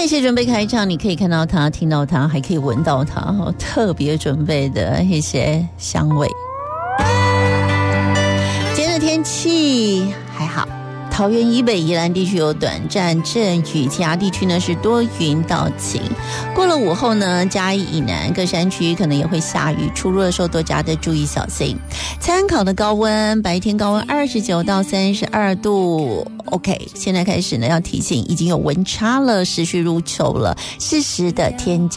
一些准备开唱，你可以看到它、听到它，还可以闻到它，特别准备的一些香味。今天的天气还好，桃园以北、宜兰地区有短暂阵雨，其他地区呢是多云到晴。过了午后呢，嘉义以南各山区可能也会下雨，出入的时候多加的注意小心。参考的高温，白天高温29到32度。OK， 现在开始呢要提醒，已经有温差了，时序入秋了，适时的添加